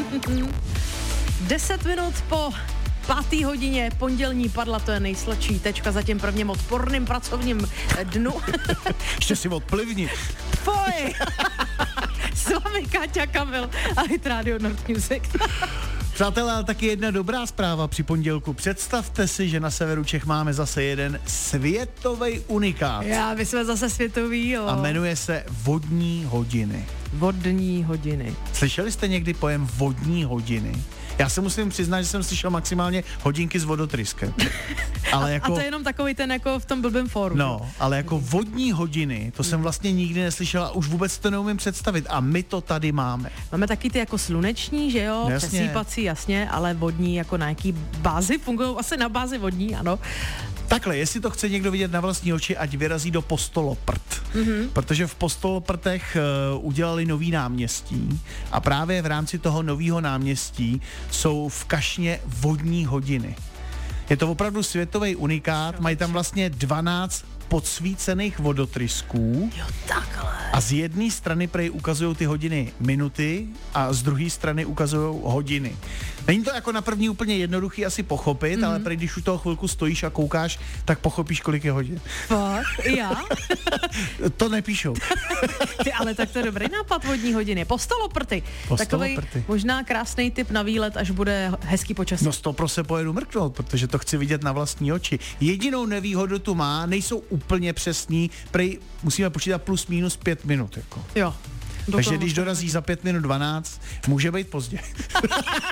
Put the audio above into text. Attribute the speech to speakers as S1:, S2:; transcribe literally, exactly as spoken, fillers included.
S1: Deset minut po pátý hodině pondělní padla, to je nejsladší tečka za tím prvním odporným pracovním dnu.
S2: Ještě si odplivni.
S1: Poj! S vámi Káťa, Kamil a Hit Radio Nord Music.
S2: Přátelé, ale taky jedna dobrá zpráva při pondělku. Představte si, že na severu Čech máme zase jeden světový unikát.
S1: Já, my jsme zase světový, jo.
S2: A jmenuje se vodní hodiny.
S1: Vodní hodiny.
S2: Slyšeli jste někdy pojem vodní hodiny? Já se musím přiznat, že jsem slyšel maximálně hodinky s vodotryskem. Ale
S1: a,
S2: jako,
S1: a to je jenom takový ten jako v tom blbém fóru.
S2: No, ale jako vodní hodiny, to jsem vlastně nikdy neslyšel a už vůbec to neumím představit. A my to tady máme.
S1: Máme taky ty jako sluneční, že jo?
S2: Jasně.
S1: Přesýpací, jasně, ale vodní jako na jaký bázi fungují? Asi na bázi vodní, ano.
S2: Takhle, jestli to chce někdo vidět na vlastní oči, ať vyrazí do Postoloprt. Mm-hmm. Protože v Postoloprtech uh, udělali nový náměstí a právě v rámci toho nového náměstí jsou v Kašně vodní hodiny. Je to opravdu světový unikát, mají tam vlastně dvanáct podsvícených vodotrysků.
S1: Jo, takhle.
S2: A z jedné strany prej ukazují ty hodiny minuty a z druhé strany ukazují hodiny. Není to jako na první úplně jednoduchý asi pochopit, mm-hmm. ale prej když u toho chvilku stojíš a koukáš, tak pochopíš, kolik je hodin.
S1: Fakt? I já?
S2: To nepíšou.
S1: Ty, ale tak to je dobrý nápad, vodní hodiny. Postoloprty. Takový možná krásný tip na výlet, až bude hezký počasí.
S2: No sto procent pojedu mrknout, protože to chci vidět na vlastní oči. Jedinou nevýhodu tu má, nejsou úplně přesní, prej musíme počítat plus minus pět minut. Jako.
S1: Jo.
S2: Takže když dorazí za pět minut dvanáct, může být pozdě.